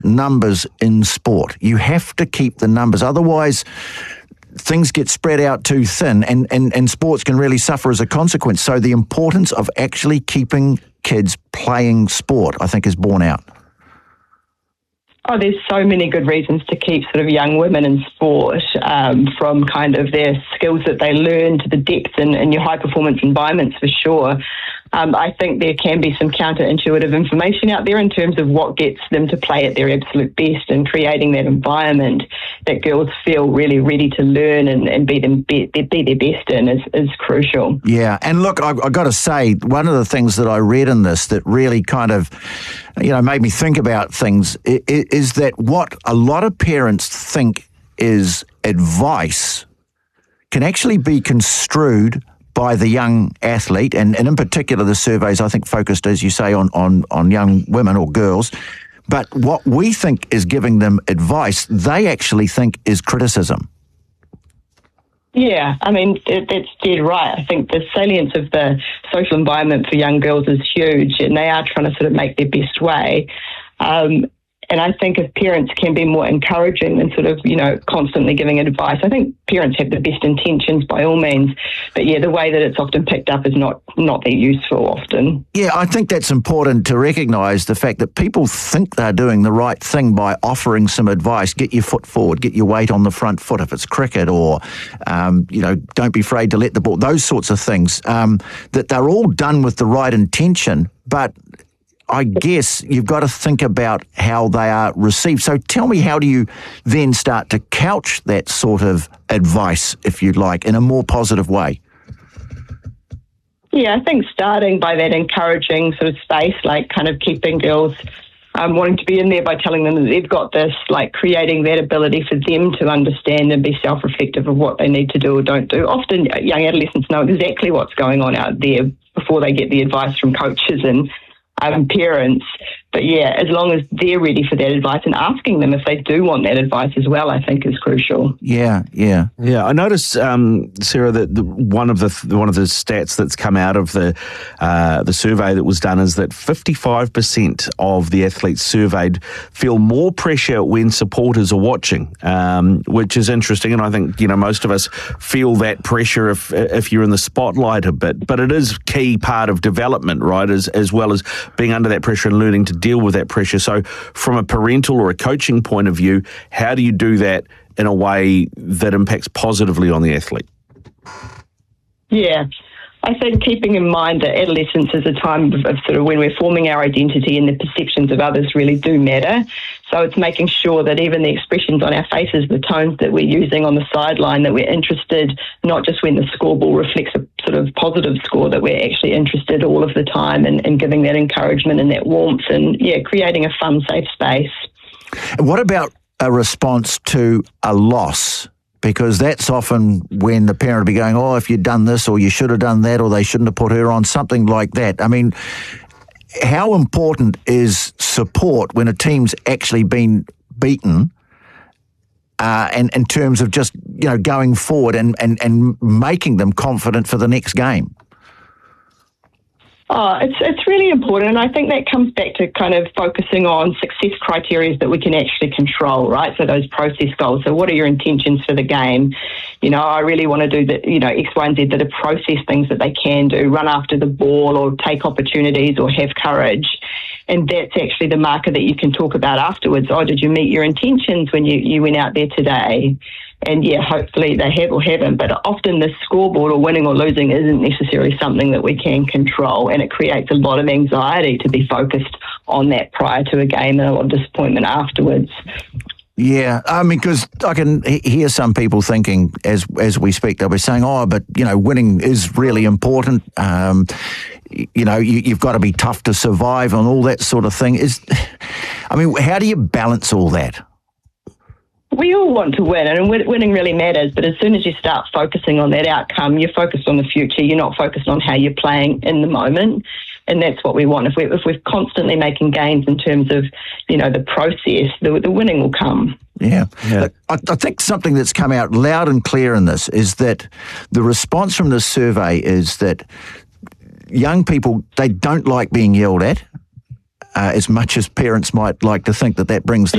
numbers in sport. You have to keep the numbers. Otherwise, things get spread out too thin and sports can really suffer as a consequence. So the importance of actually keeping kids playing sport, I think, is borne out. Oh, there's so many good reasons to keep sort of young women in sport, from kind of their skills that they learn to the depth in your high-performance environments, for sure. I think there can be some counterintuitive information out there in terms of what gets them to play at their absolute best, and creating that environment that girls feel really ready to learn and be their best in is crucial. Yeah, and look, I've got to say, one of the things that I read in this that really kind of, made me think about things is that what a lot of parents think is advice can actually be construed by the young athlete, and in particular the surveys, I think, focused, as you say, on young women or girls. But what we think is giving them advice, they actually think is criticism. Yeah, I mean, that's dead right. I think the salience of the social environment for young girls is huge, and they are trying to sort of make their best way. And I think if parents can be more encouraging than sort of, constantly giving advice, I think parents have the best intentions by all means. But yeah, the way that it's often picked up is not that useful often. Yeah, I think that's important to recognise the fact that people think they're doing the right thing by offering some advice. Get your foot forward, get your weight on the front foot if it's cricket, or, don't be afraid to let the ball, those sorts of things, that they're all done with the right intention, but I guess you've got to think about how they are received. So tell me, how do you then start to couch that sort of advice, if you'd like, in a more positive way? Yeah, I think starting by that encouraging sort of space, like kind of keeping girls wanting to be in there by telling them that they've got this, like creating that ability for them to understand and be self-reflective of what they need to do or don't do. Often young adolescents know exactly what's going on out there before they get the advice from coaches and parents. But yeah, as long as they're ready for that advice and asking them if they do want that advice as well, I think is crucial. Yeah. I noticed, Sarah, that one of the stats that's come out of the survey that was done is that 55% of the athletes surveyed feel more pressure when supporters are watching, which is interesting. And I think most of us feel that pressure if you're in the spotlight a bit. But it is key part of development, right? As well as being under that pressure and learning to deal with that pressure. So from a parental or a coaching point of view, how do you do that in a way that impacts positively on the athlete? Yeah, I think keeping in mind that adolescence is a time of sort of when we're forming our identity, and the perceptions of others really do matter. So it's making sure that even the expressions on our faces, the tones that we're using on the sideline, that we're interested, not just when the scoreboard reflects a sort of positive score, that we're actually interested all of the time, and giving that encouragement and that warmth, and creating a fun, safe space. What about a response to a loss? Because that's often when the parent will be going, oh, if you'd done this, or you should have done that, or they shouldn't have put her on, something like that. I mean, how important is support when a team's actually been beaten, and in terms of just, going forward and making them confident for the next game? Oh, it's really important, and I think that comes back to kind of focusing on success criteria that we can actually control, right? So those process goals. So what are your intentions for the game? I really want to do the, X, Y, and Z, that are process things that they can do, run after the ball or take opportunities or have courage. And that's actually the marker that you can talk about afterwards. Oh, did you meet your intentions when you went out there today? And yeah, hopefully they have or haven't, but often the scoreboard, or winning or losing, isn't necessarily something that we can control, and it creates a lot of anxiety to be focused on that prior to a game, and a lot of disappointment afterwards. Yeah, I mean, because I can hear some people thinking as we speak, they'll be saying, oh, but, winning is really important. You've got to be tough to survive and all that sort of thing. How do you balance all that? We all want to win, and winning really matters, but as soon as you start focusing on that outcome, you're focused on the future. You're not focused on how you're playing in the moment, and that's what we want. If we're constantly making gains in terms of, the process, the winning will come. Yeah. Look, I think something that's come out loud and clear in this is that the response from the survey is that young people, they don't like being yelled at, as much as parents might like to think that brings